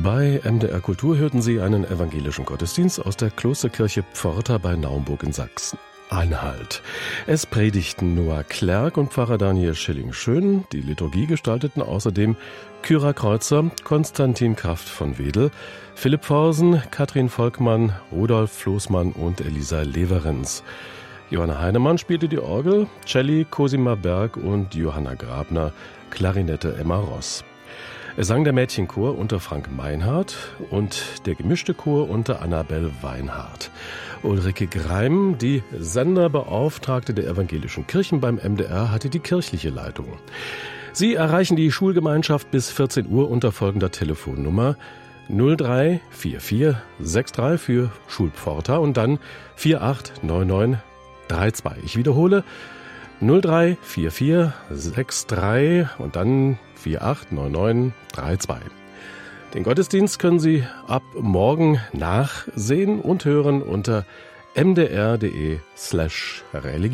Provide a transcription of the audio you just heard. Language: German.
Bei MDR Kultur hörten Sie einen evangelischen Gottesdienst aus der Klosterkirche Pforta bei Naumburg in Sachsen-Anhalt. Es predigten Noah Klerk und Pfarrer Daniel Schilling-Schön. Die Liturgie gestalteten außerdem Kyra Kreuzer, Konstantin Kraft von Wedel, Philipp Forsen, Katrin Volkmann, Rudolf Floßmann und Elisa Leverenz. Johanna Heinemann spielte die Orgel, Celli Cosima Berg und Johanna Grabner, Klarinette Emma Ross. Es sang der Mädchenchor unter Frank Meinhardt und der gemischte Chor unter Annabel Weinhardt. Ulrike Greim, die Senderbeauftragte der evangelischen Kirchen beim MDR, hatte die kirchliche Leitung. Sie erreichen die Schulgemeinschaft bis 14 Uhr unter folgender Telefonnummer 0344 63 für Schulpforta und dann 489932. Ich wiederhole 0344 63 und dann 489932. Den Gottesdienst können Sie ab morgen nachsehen und hören unter mdr.de/religion.